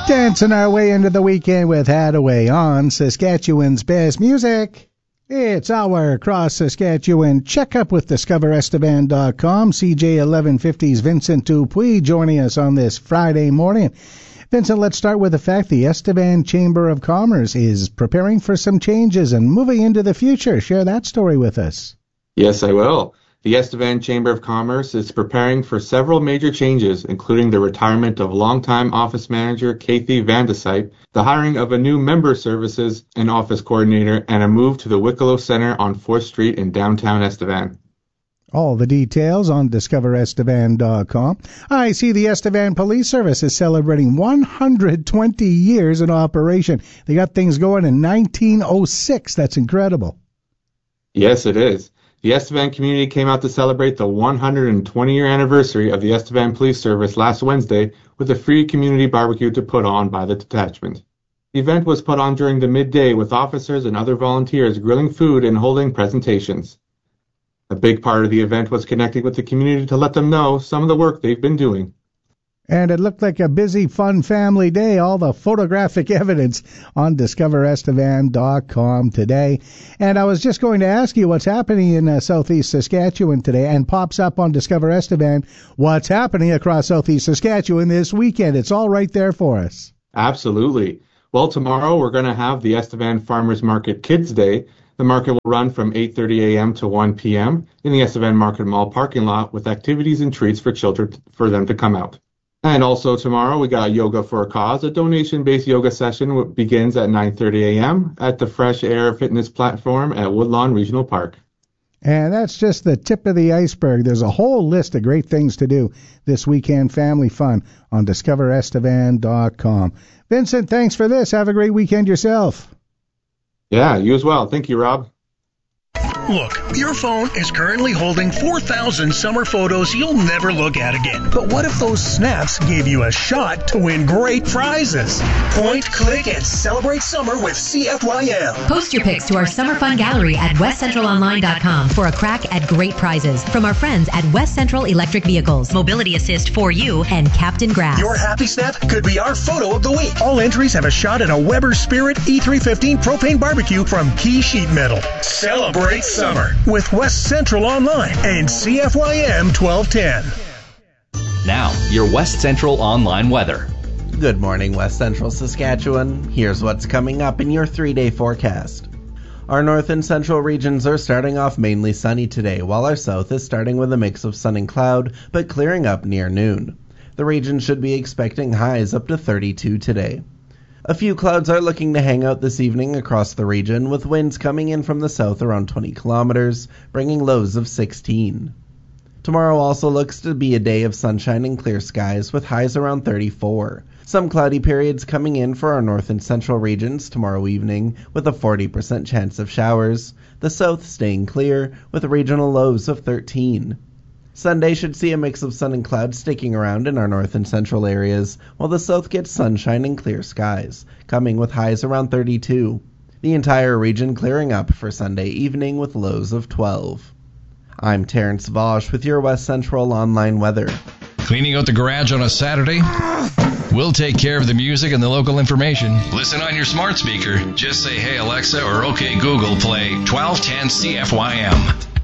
Dancing our way into the weekend with Hadaway on Saskatchewan's best music. It's our Cross Saskatchewan checkup with DiscoverEstevan.com. CJ 1150's Vincent Dupuis joining us on this Friday morning. Vincent, let's start with the fact the Estevan Chamber of Commerce is preparing for some changes and moving into the future. Share that story with us. Yes, I will. The Estevan Chamber of Commerce is preparing for several major changes, including the retirement of longtime office manager Kathy Vandesite, the hiring of a new member services and office coordinator, and a move to the Wicklow Center on 4th Street in downtown Estevan. All the details on DiscoverEstevan.com. I see the Estevan Police Service is celebrating 120 years in operation. They got things going in 1906. That's incredible. Yes, it is. The Estevan community came out to celebrate the 120-year anniversary of the Estevan Police Service last Wednesday with a free community barbecue to put on by the detachment. The event was put on during the midday with officers and other volunteers grilling food and holding presentations. A big part of the event was connecting with the community to let them know some of the work they've been doing. And it looked like a busy, fun family day. All the photographic evidence on DiscoverEstevan.com today. And I was just going to ask you what's happening in southeast Saskatchewan today, and pops up on Discover Estevan what's happening across southeast Saskatchewan this weekend. It's all right there for us. Absolutely. Well, tomorrow we're going to have the Estevan Farmers Market Kids Day. The market will run from 8:30 a.m. to 1 p.m. in the Estevan Market Mall parking lot with activities and treats for children for them to come out. And also tomorrow we got Yoga for a Cause. A donation-based yoga session begins at 9:30 a.m. at the Fresh Air Fitness platform at Woodlawn Regional Park. And that's just the tip of the iceberg. There's a whole list of great things to do this weekend, family fun, on DiscoverEstevan.com. Vincent, thanks for this. Have a great weekend yourself. Yeah, you as well. Thank you, Rob. Look, your phone is currently holding 4,000 summer photos you'll never look at again. But what if those snaps gave you a shot to win great prizes? Point, click, and celebrate summer with CFYM. Post your pics to our summer fun gallery at westcentralonline.com for a crack at great prizes from our friends at West Central Electric Vehicles, Mobility Assist for You, and Captain Grass. Your happy snap could be our photo of the week. All entries have a shot at a Weber Spirit E315 propane barbecue from Key Sheet Metal. Celebrate summer with West Central Online and CFYM 1210. Now, your West Central Online weather. Good morning, West Central Saskatchewan. Here's what's coming up in your 3-day forecast. Our north and central regions are starting off mainly sunny today, while our south is starting with a mix of sun and cloud, but clearing up near noon. The region should be expecting highs up to 32 today. A few clouds are looking to hang out this evening across the region, with winds coming in from the south around 20 kilometers, bringing lows of 16. Tomorrow also looks to be a day of sunshine and clear skies, with highs around 34. Some cloudy periods coming in for our north and central regions tomorrow evening, with a 40% chance of showers. The south staying clear, with regional lows of 13. Sunday should see a mix of sun and clouds sticking around in our north and central areas, while the south gets sunshine and clear skies, coming with highs around 32. The entire region clearing up for Sunday evening with lows of 12. I'm Terrence Vosch with your West Central Online weather. Cleaning out the garage on a Saturday? We'll take care of the music and the local information. Listen on your smart speaker. Just say, "Hey Alexa," or "Okay Google, play 1210 CFYM."